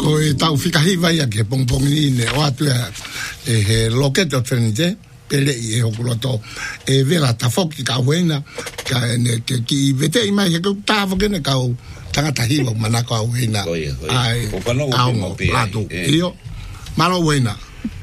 ko e tau whikahiwai a ke pongpongi ne o atu he loketo whenite pele i e hokuloto e vera ta foki ka huena ka ne ki vete i mai he kau tāwhakene kau tangata hiwa manako a huena ai aongo latu iyo malo huena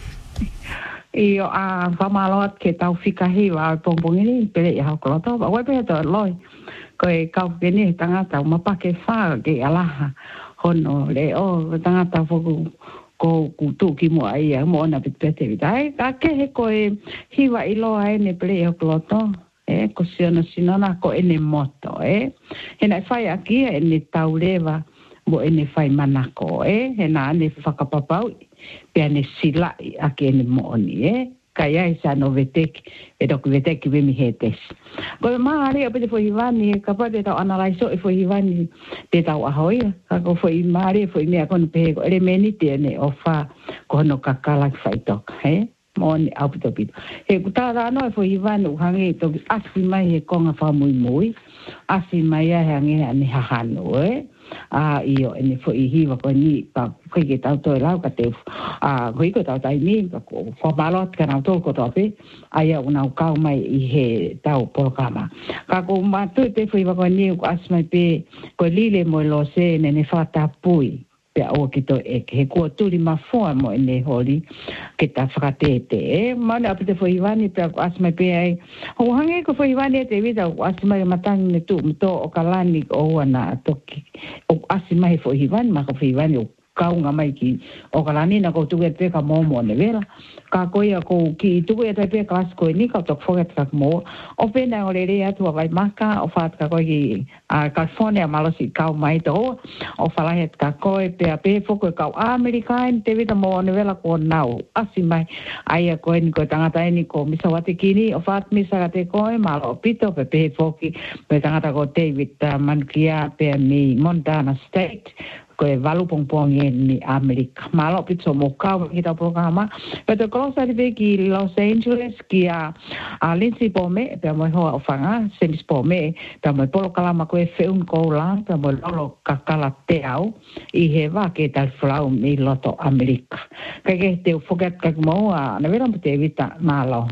Io a whamaloat ke tau whikahiwa a pongpongi pele i hokuloto wa pehe to loi ko e kau kene tangata mapake wha ke alaha hono le o tangata foku ko kutu ki mo ai mo na pete vitai ka ke he ko e hiwa i loa e ne pele o kloto e ko siona sinona ko ene moto e na fai aki e ne tauleva mo ene fai manako e na ne whakapapau pe ne sila aki ene mo ni e kaya isa no vetek e doku vetek we mi hetes ko maari o pete foi vani ka pode ta analyze o foi vani te ta wa hoia ka ko foi maari foi me kon pe ko ele meni te ne ofa ko no kakala fai tok he mon auto bit he kutara no foi vani hangi to asi mai he konga fa muy asi mai ya hangi ani hahano e a io ene foi hiva ko ni pa ko ke tau to la ka te ko ko tau tai ni ko fa balot ka na to ko to pe aya una ka mai I he tau programa ka ko ma tu te foi ko ni ko asmai pe ko lile mo lo se ne fa ta pui pe o ki to e he ko turi ma fo mo ene holi ke ta fratete e ma na pe foi vani pe asmai pe ai o hange ko foi vani te vida asmai matang ne tu to o kalani o na toki o asmai foi vani ma ko foi vani o kaunga mai ki o kalani na ko tu e pe ka momo ne vera ka ko ia ko ki tu e te pe klas ko ni ka to forget ka mo o pe na o le rea tu vai maka o fat ka ko ki a California malosi ka mai to o fala het ka ko e pe foko ka American te vita mo ne vela ko nau asimai ai ko ni ko tangata ni ko misawate kini o fat misagate ko e malo pito pe foki pe tangata ko David Mankia pe mi Montana State ko e valu pongpong ni Amerika malo pito mo ka kita programa pero cosa de ki Los Angeles ki a Lindsay Pome pe mo ho fanga semis Pome pe mo polo kala ma ko e feun ko la pe mo lo kakala teau I he va ke tal flau mi loto Amerika ke te forget ka mo na vera mo te evita malo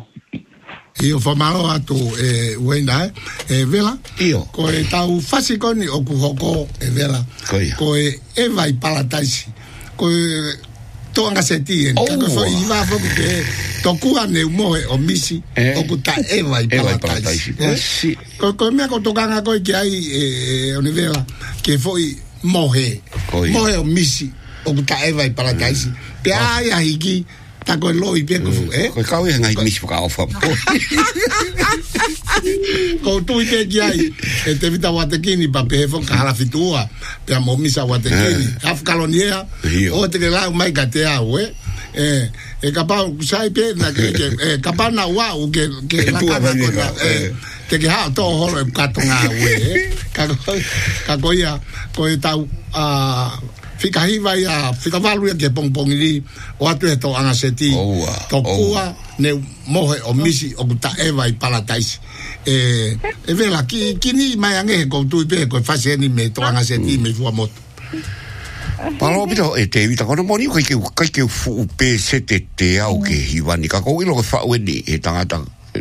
Io fa malo atu wena vela ko e tau fasikoni o kuhoko vela ko e vai palataisi ko to anga seti ko foi iva fo ke to ku ane mo o misi o kuta e vai palataisi ko me ko to kanga ko ki ai oni vela ke foi mohe o misi o kuta e vai palataisi pe ai hiki ta ko loi pe ko ko ka we ngai mis ka ofa ko tu te ai te vita watekini pa pe fo kala fitua pe mo misa watekini af kalonia o te la mai ka te au e kapa sai pe na ke kapa na wa o ke la ka ko na te ke ha to holo ka tonga we ka ko ya ko ta Fika hiva ia, fika valu ia ke pongpongi o atu e to anga seti. To kua ne mohe o misi o kuta ewa I palataisi. E vela, kini mai ange ko tui pe ko fase ni me to anga seti me fua moto. Palo pito e te vita kono moni kai ke fu pe sete te au ke hiva ni ka ko ilo ke fa weni e tangata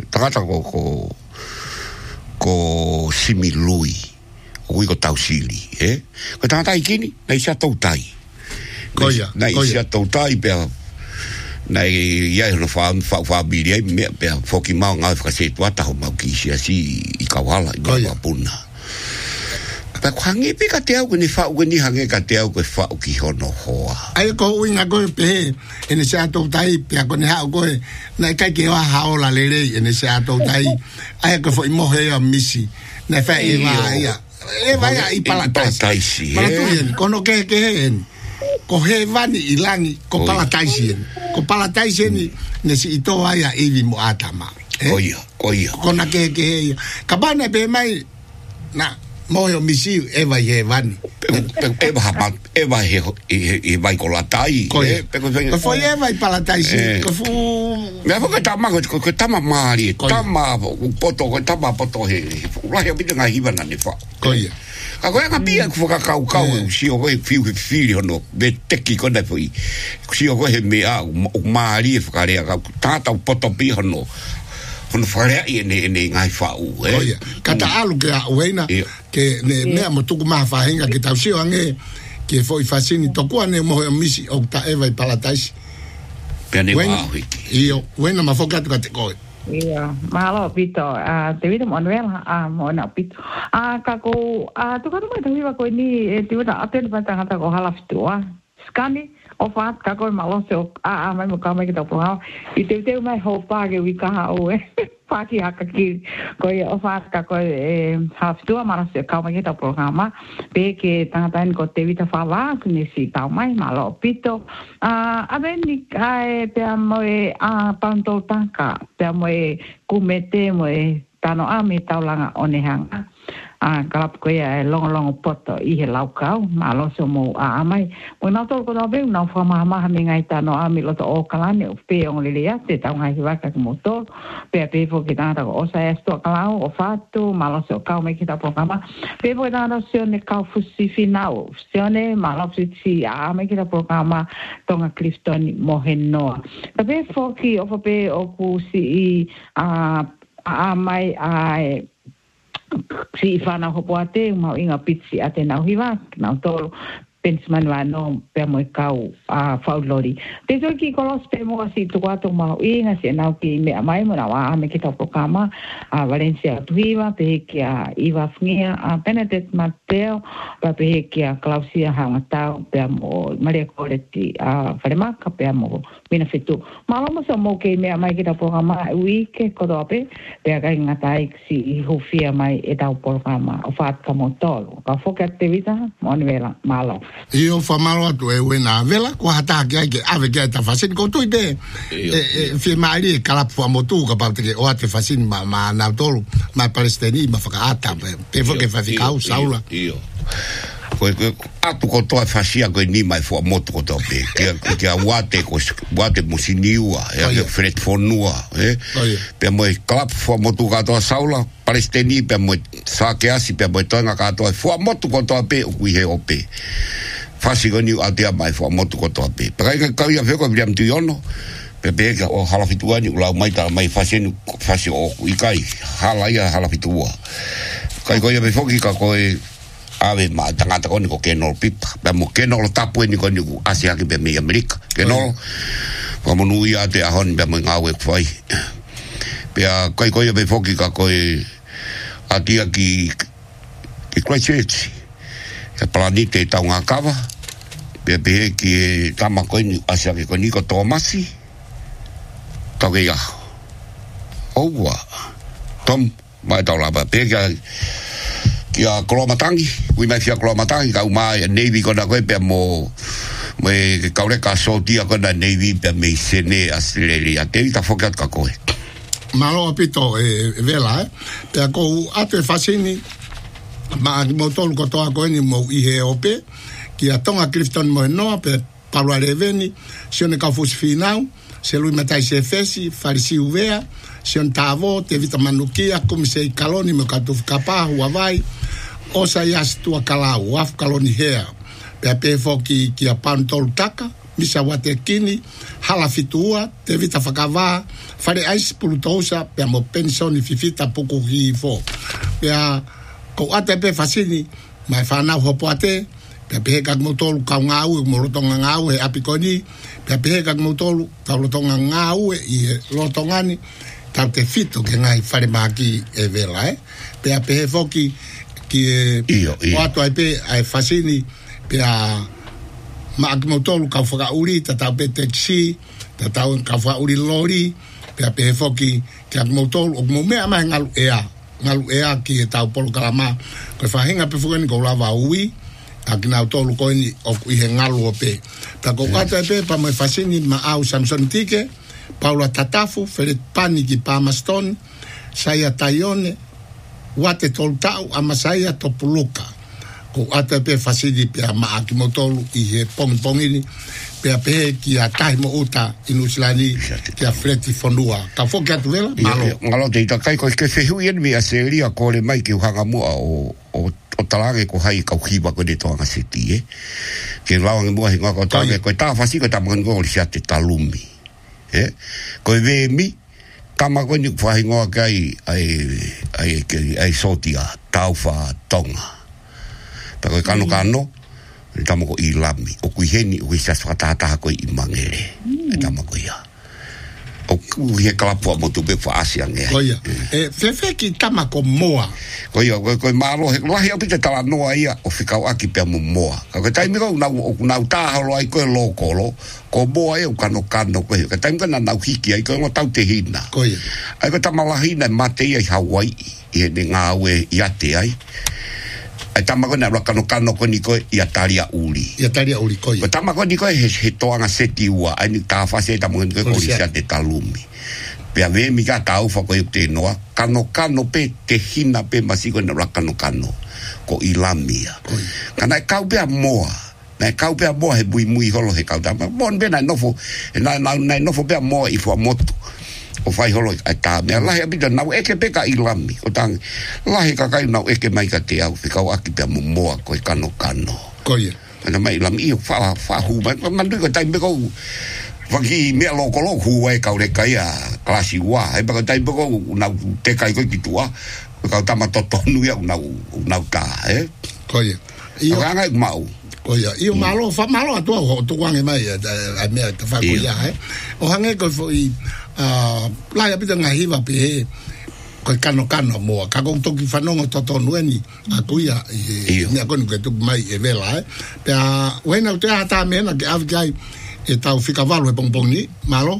ko similui. Ui ko tausili ko tangata ikini na isa tau tai na isa tau tai pe na ia no fa biria me pe foki mau nga fa se tuata ho mau ki si I kawala I puna pa kwangi pe ka te au ni fa ni hange ka te au ko fa ki hono hoa ai ko winga ko pe ene sa tau tai pe ko ne ha ko na ka ke wa ha ola lele ene sa tau tai ai ko fo mo he a misi na fa ia e vai I palataisi palatuien kono ke en ko he vani I langi ko palataisi ne si ito ai a ivi mo atama koia kona ke kabana be mai na mo yo misi e vai he vani e vai ko latai ko foi e vai palataisi ko fu me fo ko tama mari tama poto ko tama poto he la he bidanga hiva na ne fa koia Ako nga pia ko ka kau si o fiu no be teki ko na foi. Si o he me a mari fa rea ka tata poto pi no. Hono fare ne ngai fa u kata alu ke wena ke ne me mo tu ma fa hinga ke tau si ange ke foi fasini to ko ne mo misi o ta eva palatais. Pene wa io wena ma focato ka te ko. Iya, malo pito. Te vita mo novela mo na pito. Kako tu ka mo te viva ko ni te vita aten pa tanga ko hala fitua. Skani o fat kako malo se mai mo ka mai kita po ha. I te mai ho pa ke wi ka o Paki hakaki ko o fat kako ha fitua mara se ka mai kita programa pe ke tanga tan ko te vita fala ni si ta mai malo pito. Aveni kai pe mo panto tanka pe mo kumete mo tano ami taulanga onehanga kalap ko ya long poto I he laukau malo so mo mai mo na to ko no be na fa ma ngai tano ami lo to o kalane pe on le ya te ta ngai wa ka mo to pe fo ki ta ko sa esto kalau o fatu malo so ka me ki ta programa pe vo na so ne ka fusi finao sione malo si me ki ta programa tonga Clifton moheno pe fo ki o pe o ku si mai si fana hopoate mau inga pitsi ate nau hiwa nau tolo pensman wano pe mo kau faulori te so ki kolos pe mo si tu kwato mau inga si nau ki me mai mo na wa me kita programa Valencia tuiva pe ki Iva Fngia Benedict Mateo pe ki Clausia Hangatau pe mo Maria Coretti Faremaka pe mo mina fitu malo mo so mo ke me mai kita programa week ko do pe ka ngatai si hofia mai e dau programa o fat ka mo tolo ka foka activita mo nivela malo io fa malo tu e wena vela ko hata ke ave ke ta fasin ko tu ide fi mari kala fo mo tu ka parte o ate fasin ma na tolo ma palestini ma fa ata pe fo ke fa ficau saula io ko atu ko to fasia ko ni mai fo mo to to pe ke wate musiniua e fret fonua pe mo klap fo mo tu ka to saula palestini pe mo sa ke asi pe mo to nga ka to fo mo tu ko to pe ku he ope fasi ko ni atia mai fo mo tu ko to pe pa ka ia fe ko biam tu yono pe ka o hala fitua ni la mai ta mai fasi o ikai hala ia hala fitua kai ko ia be fo ki ka ko ave ma tangata ko ni ko kenol pipa pe mo kenol tapu ni ko ni asia ki be me Amerika kenol ko mo nu ia te ahon be mo ngawe foi pe kai ko ia be fo ki ka ko atia ki Christchurch e planite ta nga kava pe ki tama ko ni asia ki ko ni ko Tomasi to ke ya owa tom mai ta la ba pe kia Kolomatangi, kui mai fia Kolomatangi, kau mai Navy kona koe pia mo kaure ka sotia kona Navy pia me sene Australia, te ita fokat ka koe. Malo apito vela, pia kou ate fasini, ma mo tolu kotoa koe ni mo ihe ope, kia tonga Clifton mo noa, pia palua reveni, sione ka fusi finau, se lui matai se fesi, farisi uvea, sione tavo, te vita manukia, kumise I kaloni mo katufu kapa, huawai, osa yas tua kalau af kaloni hea pe foki ki a pantol taka misa wate kini hala fitua te vita fakava fare ais pulutosa pe mo pensioni fifita poku hi fo pe ko ate pe fasini mai fana hopoate pe ka motolu ka ngau mo rotonga ngau e apikoni pe ka motolu ka rotonga ngau e rotongani ta te fito ke ngai fare maki e vela pe foki ki wato ai pe ai fasini pe a magmotolu ka foka uri ta pe taxi ta ka foka uri lori pe foki ki agmotolu o mo me ama ngalu ea ki ta polo kalama ko fa hinga pe foka ni ko lava ui akina tolu ko ni o i he ngalu o pe ta ko kata pe pa mo fasini ma au Samson Tike Paula Tatafu Ferit Paniki pa Maston saya Tayone wate toltau ama saya topuluka ko ata pe fasidi pe ma aki motolu I he pongpongini pe ki a tai mo uta inuslani ki a fleti fonua ka foki atu vela malo ngalo te ita kai ko ke fehuien mi a seria ko le mai ki hanga mo o talange ko hai ka hiba ko de toanga siti ke lawange mo hinga ko tange ko ta fasi ko ta mo ko li te talumi ko ve mi kama ko ni fa hinga kai ai sotia taufa tonga ta ko kano tamo ko ilami o kuiheni o isa fatata ko imangere tamo ko ya o kuie kalapo mo tu be fa asiang oya fefe ki tama ko moa oya ko malo lahi apita tala noa ia o fika aki pe mo moa ka taimi ko na ta halo ai ko lokolo ko moa e kano ko ka taimi kana na hiki ai ko mo tau te hina oya ai ko tama lahina mate ai Hawaii e ngawe yate ai ai tamako na kano ko ni ko ia taria uli ko ia tamako ni ko he toanga seti ua ai ni ta fa se tamako ko sia te talumi pe ave mi ka tau fa ko te noa kano pe te hina pe masiko na kano ko ilamia kana kau pe moa na kau pe moa he bui mui holo he kau tama bon be na nofo na nofo pe moa I fo moto o fai holo ata me lahi abita nau eke peka ilami o tang lahi kakai nau eke mai ka te au fikau aki pia moa ko kano koia na mai ilami I fa hu man du ko tai me ko waki me loko hu ai ka le kai a klasi wa ai ba tai ko na te kai ko kitua ka tama toto nu ya na ta koia io nga mau oia io malo fa malo to to wange mai a me ta fa ko ya o hange ko foi la ya pita ngahiva pe ko kano mo ka ko to ki fanongo to nueni akuia me akon ko to mai e vela pe wena te ata me na ke avgai e tau fika valo e pongpongni malo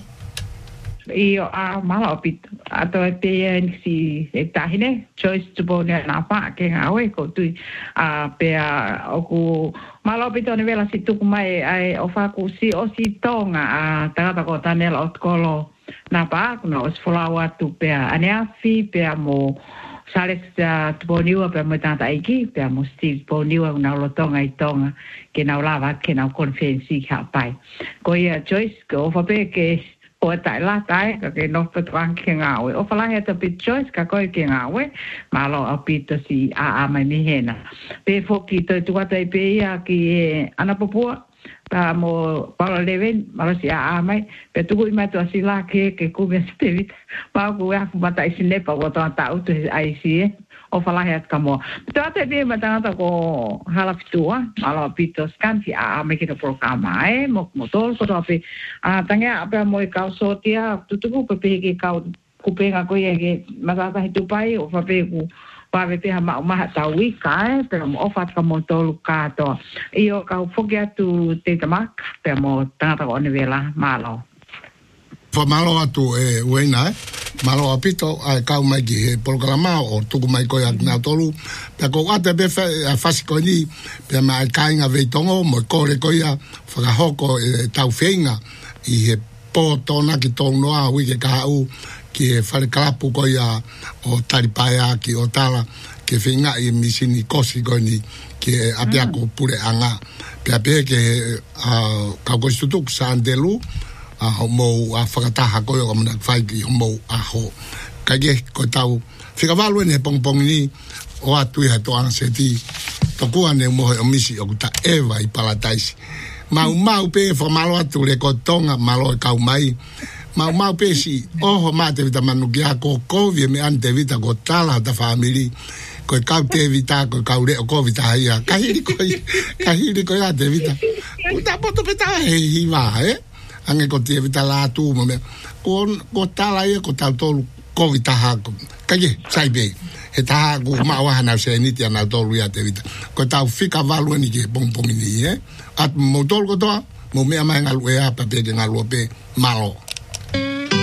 io malo pit ato te si e tahine choice to bo na pa ke ngawe ko tu pe o ku malo pit ne vela si tu mai ai o fa ku si o si tonga ta ko tanel ot kolo na pa no os folawa tu pe ania fi pe mo sales tu boniwa pe mo tanta iki pe mo stil boniwa na lo tonga I tonga ke na lava ke na konferensi ka pai ko ia choice ko fa pe ke o tai la tai ka ke no pe twan ke ngawe o fa la heta pe choice ka ko ke ngawe malo a pito si mai mi hena pe fo ki to tu ata pe ia ki ana popua pa mo para leven marasi mai pe tu ko mai to asila ke ku me stevit pa ku ya ku bata isine pa ko ta tu ai si o fala het kamo to ate be mata ko hala fitua ala pito scan si mai ke programa mo motor ko to pe tanga apa mo ka sotia tu ku pe ke ka ku pe ga ko ye ke mata hitu pai o fa pe ku pave te ma tau ika pero mo ofat ka mo tolu ka to io ka foki atu te tamak pe mo tata o nivela malo fa malo atu wena malo apito ai ka mai ki programa o tu mai ko ya na tolu pe ko ate be fasiko ni pe mai ka inga veitongo mo ko le ko ya fa hoko tau feinga I he po tona ki tono a wi ke ka u ki fale kalapu ko ya o taripaya ki o tala ke finga I misini kosi ko ni ke apia ko pure anga ke apia ke ka ko stutuk sandelu mo a fakata ko yo mo na fai ki mo a ho ka ge ko tau fika valu ne pong ni o atu ya to an seti to ku ane mo misi o ta eva I paradise mau pe fo malo atu le ko tonga malo ka mai mau pesi oho mate vita manukia ko vie me ante vita ko tala ta family ko ka te vita ko ka ure ko vita ia kahiri ko ya te vita uta poto peta hi va ange ko te vita la tu mo me ko tala ia ko tal tolu ko vita ha ko kaje sai be eta go ma wa na se ni tia na tolu ya te vita ko ta fika valu ni ke pong ni at mo tol ko to mo me ama ngal we apa pe ngal pe malo